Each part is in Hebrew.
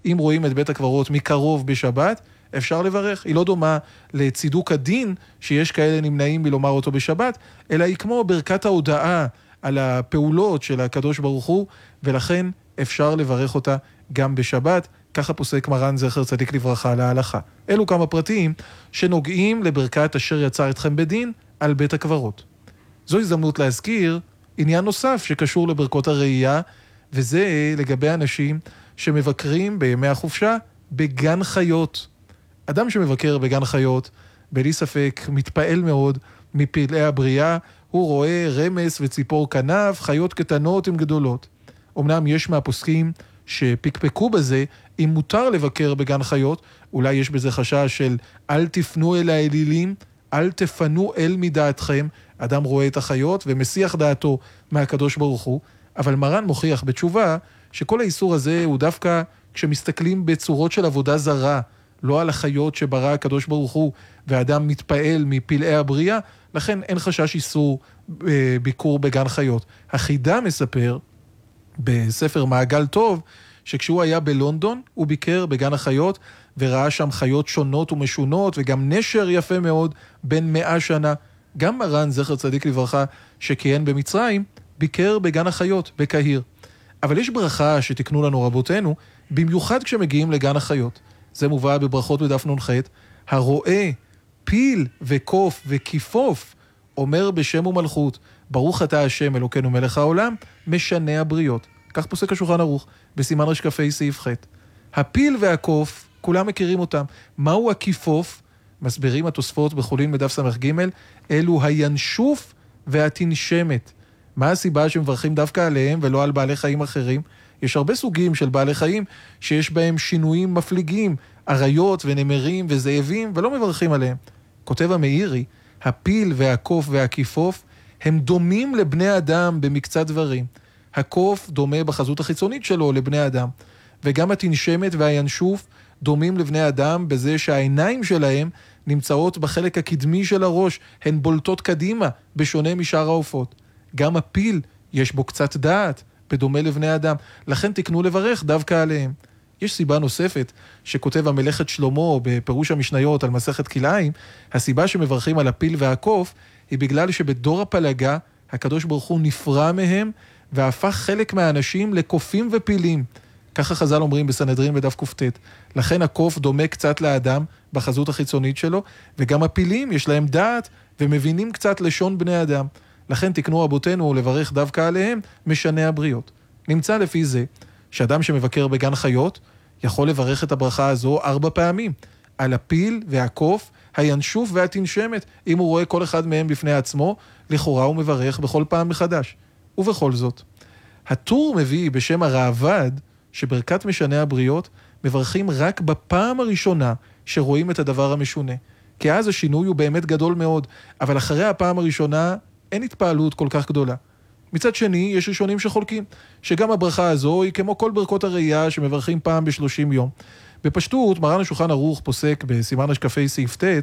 אם רואים את בית הקברות מקרוב בשבת, אפשר לברך. היא לא דומה לצידוק הדין, שיש כאלה נמנעים מלומר אותו בשבת, אלא היא כמו ברכת ההודעה על הפעולות של הקדוש ברוך הוא, ולכן אפשר לברך אותה גם בשבת. ככה פוסק מרן זכר צדיק לברכה להלכה. אלו כמה פרטים שנוגעים לברכת אשר יצר אתכם בדין על בית הקברות. זו הזדמנות להזכיר עניין נוסף שקשור לברכות הראייה, וזה לגבי אנשים שמבקרים בימי החופשה בגן חיות. אדם שמבקר בגן חיות, בלי ספק, מתפעל מאוד מפלאי הבריאה, הוא רואה רמס וציפור כנף, חיות קטנות עם גדולות. אמנם יש מהפוסקים שפקפקו בזה, אם מותר לבקר בגן חיות, אולי יש בזה חשש של אל תפנו אל האלילים, אל תפנו אל מדעתכם. אדם רואה את החיות ומסיח דעתו מהקדוש ברוך הוא, אבל מרן מוכיח בתשובה שכל האיסור הזה הוא דווקא כשמסתכלים בצורות של עבודה זרה, לא על החיות שברא הקדוש ברוך הוא, והאדם מתפעל מפלאי הבריאה, לכן אין חשש איסור ביקור בגן חיות. החידה מספר בספר מעגל טוב, שכשהוא היה בלונדון, הוא ביקר בגן החיות, וראה שם חיות שונות ומשונות, וגם נשר יפה מאוד, בין 100 שנה. גם מרן זכר צדיק לברכה, שכיהן במצרים, ביקר בגן החיות, בקהיר. אבל יש ברכה שתקנו לנו רבותינו, במיוחד כשמגיעים לגן החיות. זה מובא בברכות בדף נ"ח, הרואה פיל וקוף וכיפוף, אומר בשם ומלכות, ברוך אתה השם אלוקינו מלך העולם, משנה הבריות. כך פוסק השולחן ערוך, בסימן רש"כ סעיף ח'. הפיל והקוף, כולם מכירים אותם. מהו הכיפוף? מסבירים התוספות בחולין בדף ס"ג, אלו הינשוף והתנשמת. מה הסיבה שמברכים דווקא עליהם ולא על בעלי חיים אחרים? יש הרבה סוגים של בעלי חיים שיש בהם שינויים מפליגים, אריות ונמרים וזאבים, ולא מברכים עליהם. כותב המאירי, הפיל והקוף והכיפוף הם דומים לבני אדם במקצת דברים. הקוף דומה בחזות החיצונית שלו לבני אדם, וגם התנשמת והינשוף דומים לבני אדם בזה שהעיניים שלהם נמצאות בחלק הקדמי של הראש, הן בולטות קדימה, בשונה משאר העופות. גם הפיל יש בו קצת דעת, בדומה לבני אדם, לכן תקנו לברך דווקא עליהם. יש סיבה נוספת שכותב המלאכת שלמה בפירוש המשניות על מסכת כלאיים, הסיבה שמברכים על הפיל והקוף היא בגלל שבדור הפלגה הקדוש ברוך הוא נפרע מהם והפך חלק מהאנשים לקופים ופילים. ככה חז"ל אומרים בסנהדרין בדף קט. לכן הקוף דומה קצת לאדם בחזות החיצונית שלו, וגם הפילים יש להם דעת ומבינים קצת לשון בני אדם. לכן תקנו רבותינו לברך דווקא עליהם משנה הבריות. נמצא לפי זה שאדם שמבקר בגן חיות יכול לברך את הברכה הזו 4 פעמים, על הפיל והקוף, הינשוף והתנשמת. אם הוא רואה כל אחד מהם בפני עצמו, לכאורה הוא מברך בכל פעם מחדש. ובכל זאת, הטור מביא בשם הראב"ד שברכת משנה הבריות מברכים רק בפעם הראשונה שרואים את הדבר המשונה. כי אז השינוי הוא באמת גדול מאוד, אבל אחרי הפעם הראשונה אין התפעלות כל כך גדולה. מצד שני, יש ראשונים שחולקים, שגם הברכה הזו היא כמו כל ברכות הראייה שמברכים פעם ב30 יום. בפשטות, מרן השולחן ערוך פוסק בסימן רש"כ סעיף ט'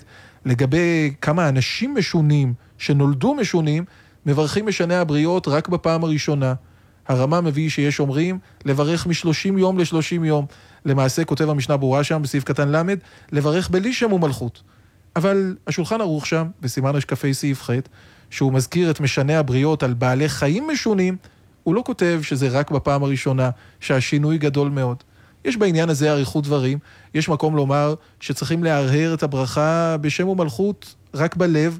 לגבי כמה אנשים משונים שנולדו משונים, מברכים משנה הבריות רק בפעם הראשונה. הרמה מביא שיש אומרים לברך מ30 יום ל30 יום. למעשה כותב המשנה ברורה שם בסעיף קטן למד, לברך בלי שם ומלכות. אבל השולחן ערוך שם, בסימן רש"כ סעיף ח', שהוא מזכיר את משנה הבריות על בעלי חיים משונים, הוא לא כותב שזה רק בפעם הראשונה, שהשינוי גדול מאוד. יש בעניין הזה עריכות דברים, יש מקום לומר שצריכים להרהר את הברכה בשם ומלכות רק בלב,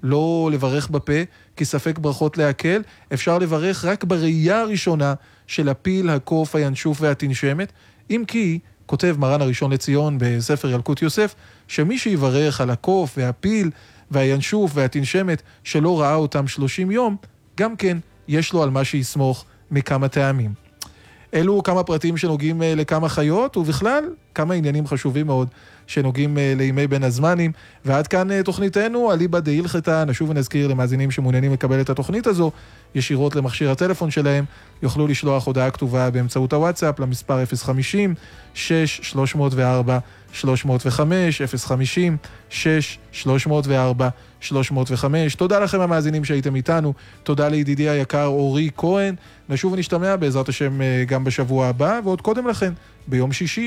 לא לברך בפה, כי ספק ברכות להקל, אפשר לברך רק בראייה הראשונה של הפיל, הקוף, הינשוף והתנשמת, אם כי, כותב מרן הראשון לציון בספר ילקוט יוסף, שמי שיברך על הקוף והפיל והינשוף והתנשמת שלא ראה אותם 30 יום, גם כן יש לו על מה שיסמוך מכמה טעמים. אלו כמה פרטים שנוגעים לכמה חיות, ובכלל כמה עניינים חשובים מאוד שנוגעים לימי בין הזמנים. ועד כאן תוכניתנו, אליבא דהילכתא. נשוב ונזכיר למאזינים שמעוניינים לקבל את התוכנית הזו, ישירות למכשיר הטלפון שלהם, יוכלו לשלוח הודעה כתובה באמצעות הוואטסאפ למספר 050-6-304-305, 050-6-304-305. תודה לכם המאזינים שהייתם איתנו, תודה לידידי היקר אורי כהן. נשוב ונשתמע בעזרת השם גם בשבוע הבא, ועוד קודם לכן, ביום שישי.